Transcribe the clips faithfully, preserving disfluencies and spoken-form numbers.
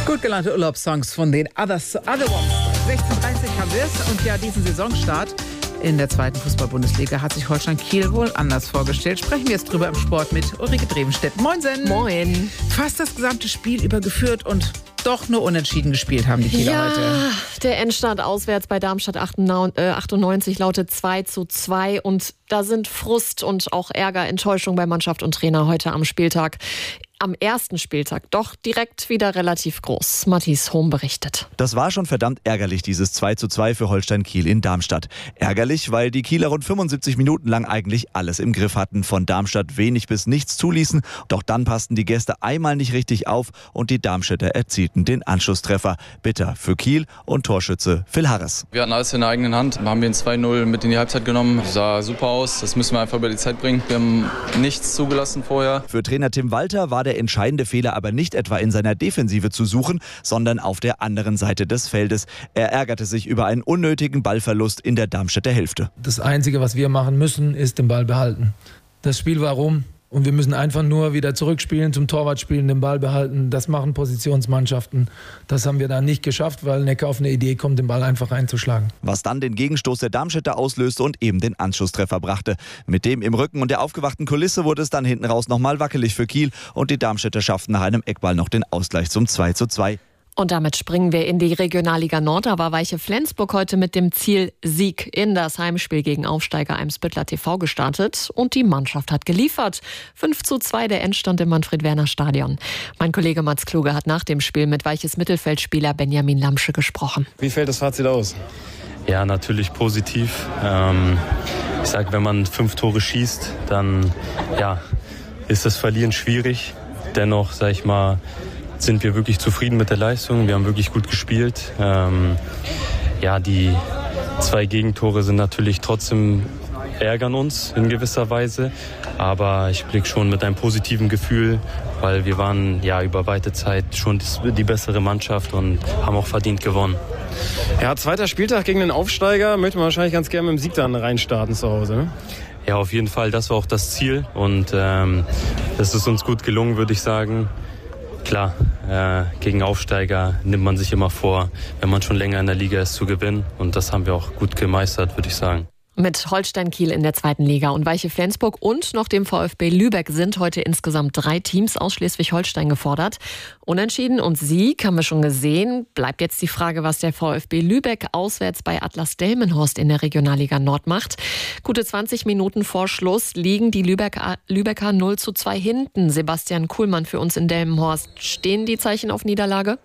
Gut gelaunte Urlaubssongs von den Others, Other Ones. sechzehn Uhr dreißig haben wir es und ja, diesen Saisonstart in der zweiten Fußball-Bundesliga hat sich Holstein Kiel wohl anders vorgestellt. Sprechen wir jetzt drüber im Sport mit Ulrike Drevenstedt. Moinsen. Moin. Fast das gesamte Spiel übergeführt und doch nur unentschieden gespielt haben die Kieler ja, heute. Der Endstand auswärts bei Darmstadt achtundneunzig lautet zwei zu zwei und da sind Frust und auch Ärger, Enttäuschung bei Mannschaft und Trainer heute am Spieltag. Am ersten Spieltag doch direkt wieder relativ groß. Matthias Hohm berichtet. Das war schon verdammt ärgerlich, dieses zwei zu zwei für Holstein Kiel in Darmstadt. Ärgerlich, weil die Kieler rund fünfundsiebzig Minuten lang eigentlich alles im Griff hatten, von Darmstadt wenig bis nichts zuließen. Doch dann passten die Gäste einmal nicht richtig auf und die Darmstädter erzielten den Anschlusstreffer. Bitter für Kiel und Torschütze Phil Harris. Wir hatten alles in der eigenen Hand, haben wir ein zwei null mit in die Halbzeit genommen. Sah super aus, das müssen wir einfach über die Zeit bringen. Wir haben nichts zugelassen vorher. Für Trainer Tim Walter war der entscheidende Fehler aber nicht etwa in seiner Defensive zu suchen, sondern auf der anderen Seite des Feldes. Er ärgerte sich über einen unnötigen Ballverlust in der Darmstädter Hälfte. Das Einzige, was wir machen müssen, ist den Ball behalten. Das Spiel war rum und wir müssen einfach nur wieder zurückspielen, zum Torwart spielen, den Ball behalten. Das machen Positionsmannschaften. Das haben wir dann nicht geschafft, weil Neckar auf eine Idee kommt, den Ball einfach reinzuschlagen. Was dann den Gegenstoß der Darmstädter auslöste und eben den Anschlusstreffer brachte. Mit dem im Rücken und der aufgewachten Kulisse wurde es dann hinten raus nochmal wackelig für Kiel und die Darmstädter schafften nach einem Eckball noch den Ausgleich zum zwei zu zwei. Und damit springen wir in die Regionalliga Nord. Da war Weiche Flensburg heute mit dem Ziel Sieg in das Heimspiel gegen Aufsteiger Eimsbüttler T V gestartet. Und die Mannschaft hat geliefert. fünf zu zwei der Endstand im Manfred-Werner-Stadion. Mein Kollege Mats Kluge hat nach dem Spiel mit Weiches Mittelfeldspieler Benjamin Lamsche gesprochen. Wie fällt das Fazit aus? Ja, natürlich positiv. Ähm, ich sage, wenn man fünf Tore schießt, dann ja, ist das Verlieren schwierig. Dennoch, sage ich mal, sind wir wirklich zufrieden mit der Leistung. Wir haben wirklich gut gespielt. Ähm, ja, die zwei Gegentore sind natürlich trotzdem ärgern uns in gewisser Weise. Aber ich blicke schon mit einem positiven Gefühl, weil wir waren ja über weite Zeit schon die bessere Mannschaft und haben auch verdient gewonnen. Ja, zweiter Spieltag gegen den Aufsteiger. Möchte man wahrscheinlich ganz gerne mit dem Sieg dann reinstarten zu Hause, ne? Ja, auf jeden Fall. Das war auch das Ziel. Und ähm, das ist uns gut gelungen, würde ich sagen. Klar, äh, gegen Aufsteiger nimmt man sich immer vor, wenn man schon länger in der Liga ist, zu gewinnen. Und das haben wir auch gut gemeistert, würde ich sagen. Mit Holstein Kiel in der zweiten Liga und Weiche Flensburg und noch dem VfB Lübeck sind heute insgesamt drei Teams aus Schleswig-Holstein gefordert. Unentschieden und Sieg haben wir schon gesehen. Bleibt jetzt die Frage, was der VfB Lübeck auswärts bei Atlas Delmenhorst in der Regionalliga Nord macht. Gute zwanzig Minuten vor Schluss liegen die Lübecker, Lübecker null zu zwei hinten. Sebastian Kuhlmann für uns in Delmenhorst. Stehen die Zeichen auf Niederlage?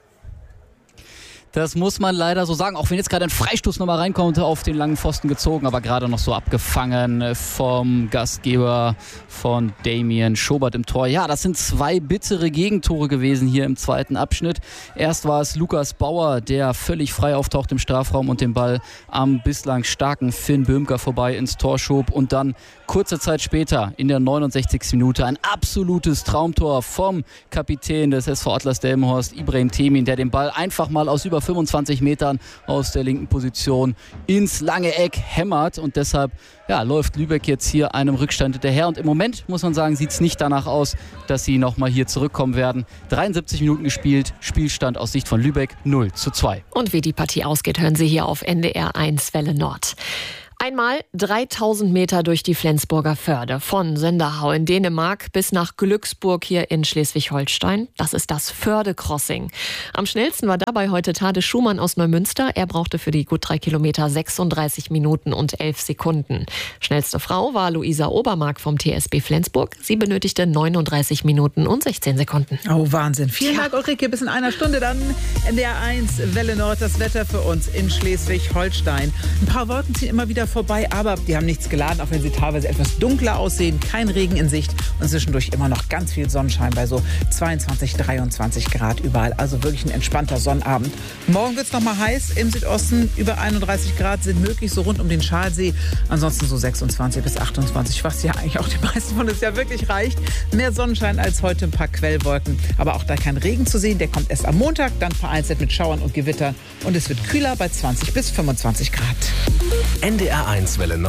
Das muss man leider so sagen, auch wenn jetzt gerade ein Freistoß nochmal reinkommt, auf den langen Pfosten gezogen, aber gerade noch so abgefangen vom Gastgeber von Damien Schobert im Tor. Ja, das sind zwei bittere Gegentore gewesen hier im zweiten Abschnitt. Erst war es Lukas Bauer, der völlig frei auftaucht im Strafraum und den Ball am bislang starken Finn Böhmker vorbei ins Tor schob und dann kurze Zeit später in der neunundsechzigsten Minute ein absolutes Traumtor vom Kapitän des S V Atlas Delmenhorst, Ibrahim Temin, der den Ball einfach mal aus über fünfundzwanzig Metern aus der linken Position ins lange Eck hämmert und deshalb ja, läuft Lübeck jetzt hier einem Rückstand hinterher und im Moment, muss man sagen, sieht es nicht danach aus, dass sie nochmal hier zurückkommen werden. dreiundsiebzig Minuten gespielt, Spielstand aus Sicht von Lübeck null zu zwei. Und wie die Partie ausgeht, hören Sie hier auf N D R eins Welle Nord. Einmal dreitausend Meter durch die Flensburger Förde, von Senderhau in Dänemark bis nach Glücksburg hier in Schleswig-Holstein. Das ist das Förde-Crossing. Am schnellsten war dabei heute Tade Schumann aus Neumünster. Er brauchte für die gut drei Kilometer sechsunddreißig Minuten und elf Sekunden. Schnellste Frau war Luisa Obermark vom T S B Flensburg. Sie benötigte neununddreißig Minuten und sechzehn Sekunden. Oh, Wahnsinn. Vielen Dank, Ulrike. Bis in einer Stunde dann N D R eins Welle Nord, das Wetter für uns in Schleswig-Holstein. Ein paar Wolken ziehen immer wieder vorbei, aber die haben nichts geladen, auch wenn sie teilweise etwas dunkler aussehen. Kein Regen in Sicht und zwischendurch immer noch ganz viel Sonnenschein bei so zweiundzwanzig, dreiundzwanzig Grad überall. Also wirklich ein entspannter Sonnabend. Morgen wird es noch mal heiß im Südosten. Über einunddreißig Grad sind möglich, so rund um den Schalsee. Ansonsten so sechsundzwanzig bis achtundzwanzig, was ja eigentlich auch den meisten von uns ja wirklich reicht. Mehr Sonnenschein als heute, ein paar Quellwolken. Aber auch da kein Regen zu sehen. Der kommt erst am Montag, dann vereinzelt mit Schauern und Gewittern. Und es wird kühler bei zwanzig bis fünfundzwanzig Grad. N D R eins Welle Nord.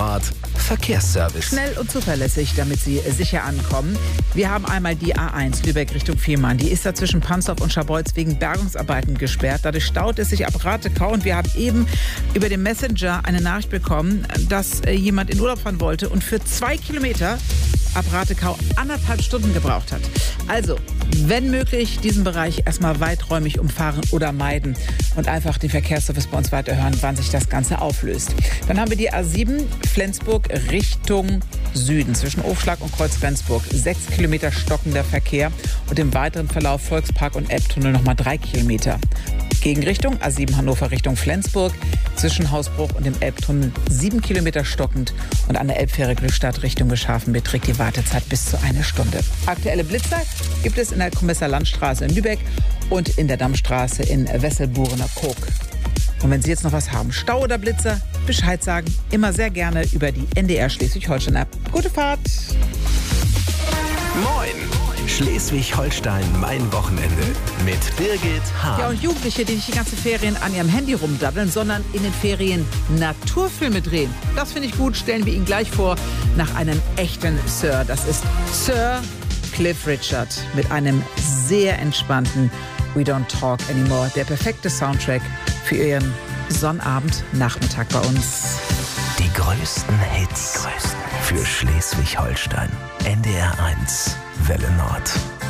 Verkehrsservice. Schnell und zuverlässig, damit Sie sicher ankommen. Wir haben einmal die A eins Lübeck Richtung Fehmarn. Die ist da zwischen Pansdorf und Scharbeutz wegen Bergungsarbeiten gesperrt. Dadurch staut es sich ab Ratekau. Und wir haben eben über den Messenger eine Nachricht bekommen, dass jemand in Urlaub fahren wollte und für zwei Kilometer ab Ratekau anderthalb Stunden gebraucht hat. Also, wenn möglich, diesen Bereich erstmal weiträumig umfahren oder meiden und einfach den Verkehrsservice bei uns weiterhören, wann sich das Ganze auflöst. Dann haben wir die A sieben Flensburg Richtung Süden zwischen Aufschlag und Kreuz Rendsburg. Sechs Kilometer stockender Verkehr und im weiteren Verlauf Volkspark und Elbtunnel nochmal drei Kilometer. Gegenrichtung A sieben Hannover Richtung Flensburg zwischen Hausbruch und dem Elbtunnel sieben Kilometer stockend und an der Elbfähre Glückstadt Richtung Geschafen beträgt die Wartezeit bis zu eine Stunde. Aktuelle Blitzer gibt es in der Kommissar-Land-Straße in Lübeck und in der Dammstraße in Wesselburener Kog. Und wenn Sie jetzt noch was haben, Stau oder Blitzer, Bescheid sagen, immer sehr gerne über die N D R Schleswig-Holstein-App. Gute Fahrt! Moin! Schleswig-Holstein, mein Wochenende mit Birgit Hahn. Ja, und Jugendliche, die nicht die ganze Ferien an ihrem Handy rumdabbeln, sondern in den Ferien Naturfilme drehen. Das finde ich gut, stellen wir Ihnen gleich vor, nach einem echten Sir. Das ist Sir Cliff Richard mit einem sehr entspannten We Don't Talk Anymore. Der perfekte Soundtrack für Ihren Sonnabend-Nachmittag bei uns. Die größten Hits für Schleswig-Holstein. N D R eins, Welle Nord.